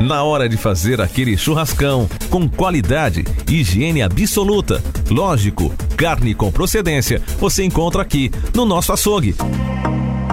Na hora de fazer aquele churrascão, com qualidade e higiene absoluta. Lógico, carne com procedência você encontra aqui no nosso açougue.